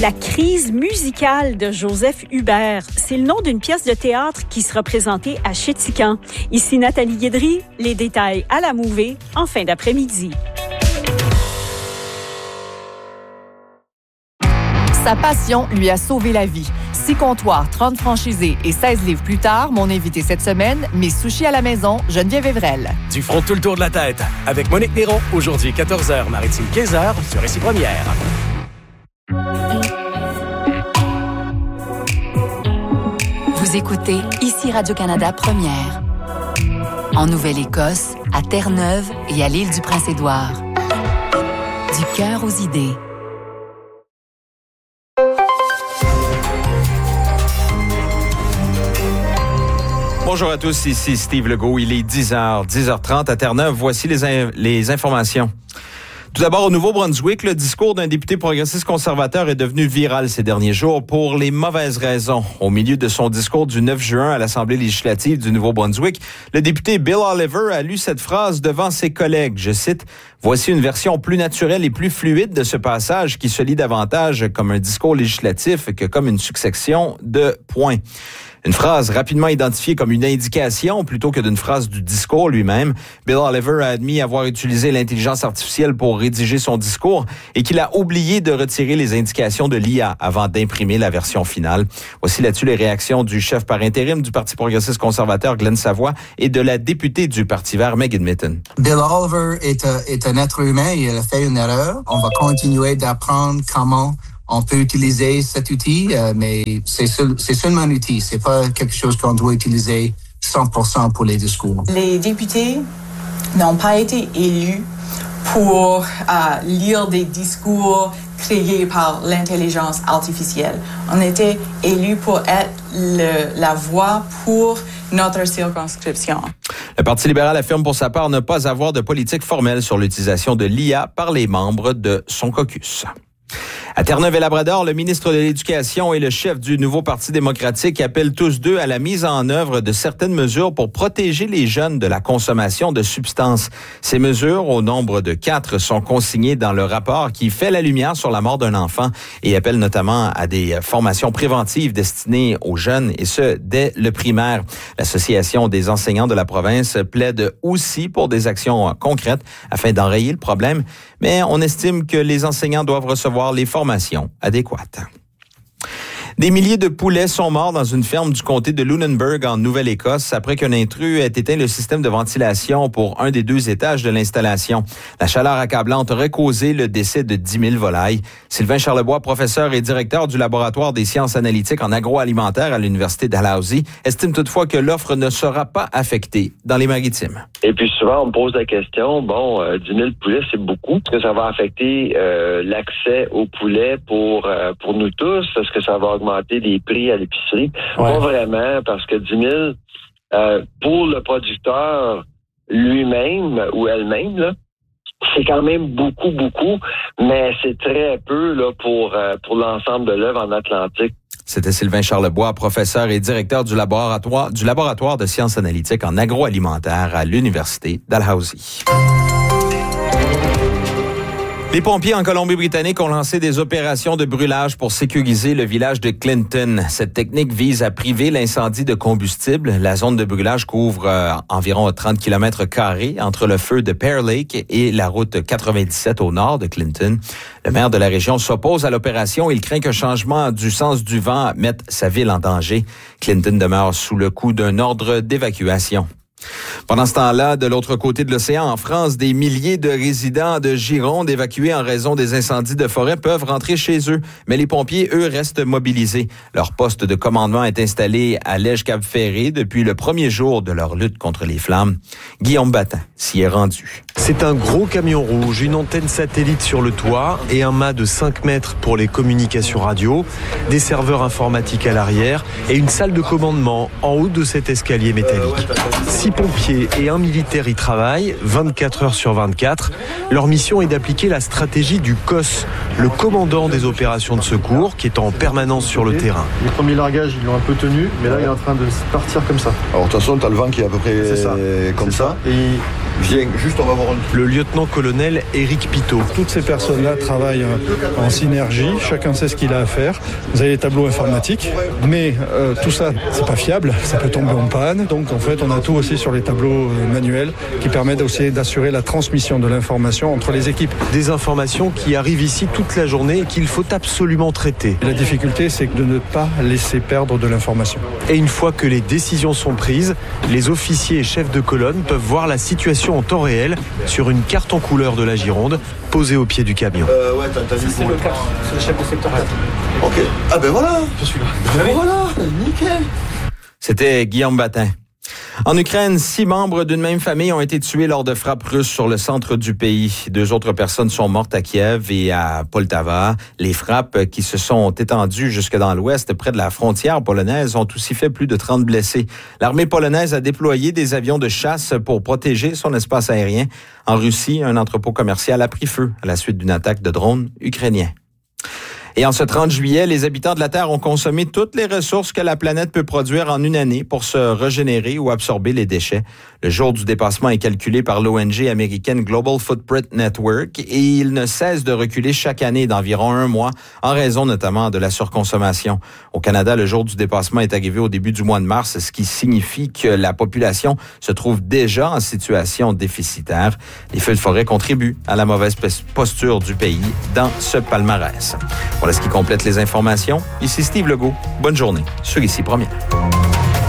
La crise musicale de Joseph Hubert, c'est le nom d'une pièce de théâtre qui sera présentée à Chéticamp. Ici Nathalie Guédry, les détails à la Mouvée en fin d'après-midi. Sa passion lui a sauvé la vie. 6 comptoirs, 30 franchisés et 16 livres plus tard, mon invité cette semaine, mes sushis à la maison, Geneviève Evrel. Du front tout le tour de la tête avec Monique Néron, aujourd'hui 14h, Maritime 15h sur Récit Première. Vous écoutez ici Radio-Canada Première. En Nouvelle-Écosse, à Terre-Neuve et à l'île du Prince-Édouard. Du cœur aux idées. Bonjour à tous, ici Steve Legault. Il est 10h30 à Terre-Neuve. Voici les informations. Tout d'abord, au Nouveau-Brunswick, le discours d'un député progressiste conservateur est devenu viral ces derniers jours pour les mauvaises raisons. Au milieu de son discours du 9 juin à l'Assemblée législative du Nouveau-Brunswick, le député Bill Oliver a lu cette phrase devant ses collègues. Je cite, « Voici une version plus naturelle et plus fluide de ce passage qui se lit davantage comme un discours législatif que comme une succession de points. » Une phrase rapidement identifiée comme une indication plutôt que d'une phrase du discours lui-même. Bill Oliver a admis avoir utilisé l'intelligence artificielle pour rédiger son discours et qu'il a oublié de retirer les indications de l'IA avant d'imprimer la version finale. Voici là-dessus les réactions du chef par intérim du Parti progressiste conservateur Glenn Savoie et de la députée du Parti vert Megan Mitton. Bill Oliver est un être humain et il a fait une erreur. On va continuer d'apprendre comment on peut utiliser cet outil, mais c'est seulement un outil. C'est pas quelque chose qu'on doit utiliser 100% pour les discours. Les députés n'ont pas été élus pour lire des discours créés par l'intelligence artificielle. On était élus pour être la voix pour notre circonscription. Le Parti libéral affirme pour sa part ne pas avoir de politique formelle sur l'utilisation de l'IA par les membres de son caucus. À Terre-Neuve-et-Labrador, le ministre de l'Éducation et le chef du nouveau Parti démocratique appellent tous deux à la mise en œuvre de certaines mesures pour protéger les jeunes de la consommation de substances. Ces mesures, au nombre de 4, sont consignées dans le rapport qui fait la lumière sur la mort d'un enfant et appelle notamment à des formations préventives destinées aux jeunes, et ce, dès le primaire. L'Association des enseignants de la province plaide aussi pour des actions concrètes afin d'enrayer le problème, mais on estime que les enseignants doivent recevoir les formations adéquates. Des milliers de poulets sont morts dans une ferme du comté de Lunenburg en Nouvelle-Écosse après qu'un intrus ait éteint le système de ventilation pour un des 2 étages de l'installation. La chaleur accablante aurait causé le décès de 10 000 volailles. Sylvain Charlebois, professeur et directeur du laboratoire des sciences analytiques en agroalimentaire à l'Université Dalhousie, estime toutefois que l'offre ne sera pas affectée dans les maritimes. Et puis souvent, on me pose la question, 10 000 poulets, c'est beaucoup. Est-ce que ça va affecter l'accès aux poulets pour nous tous? Est-ce que ça va augmenter les prix à l'épicerie? Ouais. Pas vraiment, parce que 10 000, pour le producteur lui-même ou elle-même, là, c'est quand même beaucoup, mais c'est très peu là, pour l'ensemble de l'œuvre en Atlantique. C'était Sylvain Charlebois, professeur et directeur du laboratoire de sciences analytiques en agroalimentaire à l'Université Dalhousie. Les pompiers en Colombie-Britannique ont lancé des opérations de brûlage pour sécuriser le village de Clinton. Cette technique vise à priver l'incendie de combustible. La zone de brûlage couvre environ 30 km² entre le feu de Pear Lake et la route 97 au nord de Clinton. Le maire de la région s'oppose à l'opération. Il craint qu'un changement du sens du vent mette sa ville en danger. Clinton demeure sous le coup d'un ordre d'évacuation. Pendant ce temps-là, de l'autre côté de l'océan, en France, des milliers de résidents de Gironde évacués en raison des incendies de forêt peuvent rentrer chez eux. Mais les pompiers, eux, restent mobilisés. Leur poste de commandement est installé à Lège-Cap-Ferré depuis le premier jour de leur lutte contre les flammes. Guillaume Battin s'y est rendu. C'est un gros camion rouge, une antenne satellite sur le toit et un mât de 5 mètres pour les communications radio, des serveurs informatiques à l'arrière et une salle de commandement en haut de cet escalier métallique. 6 pompiers et 1 militaire y travaillent, 24 heures sur 24. Leur mission est d'appliquer la stratégie du COS, le commandant des opérations de secours, qui est en permanence sur le terrain. Les premiers largages, ils l'ont un peu tenu, mais là, il est en train de partir comme ça. Alors, de toute façon, tu as le vent qui est à peu près comme ça. Et Viens, juste on va voir le lieutenant-colonel Éric Pitot. Toutes ces personnes-là travaillent en synergie, chacun sait ce qu'il a à faire. Vous avez les tableaux informatiques, mais tout ça, c'est pas fiable, ça peut tomber en panne. Donc en fait, on a tout aussi sur les tableaux manuels qui permettent aussi d'assurer la transmission de l'information entre les équipes. Des informations qui arrivent ici toute la journée et qu'il faut absolument traiter. La difficulté, c'est de ne pas laisser perdre de l'information. Et une fois que les décisions sont prises, les officiers et chefs de colonne peuvent voir la situation en temps réel sur une carte en couleur de la Gironde posée au pied du camion. Ouais, t'as vu. C'est le cas, c'est le chef de secteur. Ok. Ah ben voilà. Je suis là. Ben voilà, nickel. C'était Guillaume Batin. En Ukraine, 6 membres d'une même famille ont été tués lors de frappes russes sur le centre du pays. 2 autres personnes sont mortes à Kiev et à Poltava. Les frappes qui se sont étendues jusque dans l'ouest, près de la frontière polonaise, ont aussi fait plus de 30 blessés. L'armée polonaise a déployé des avions de chasse pour protéger son espace aérien. En Russie, un entrepôt commercial a pris feu à la suite d'une attaque de drones ukrainiens. Et en ce 30 juillet, les habitants de la Terre ont consommé toutes les ressources que la planète peut produire en une année pour se régénérer ou absorber les déchets. Le jour du dépassement est calculé par l'ONG américaine Global Footprint Network et il ne cesse de reculer chaque année d'environ 1 mois en raison notamment de la surconsommation. Au Canada, le jour du dépassement est arrivé au début du mois de mars, ce qui signifie que la population se trouve déjà en situation déficitaire. Les feux de forêt contribuent à la mauvaise posture du pays dans ce palmarès. Voilà ce qui complète les informations. Ici Steve Legault. Bonne journée sur Ici Première.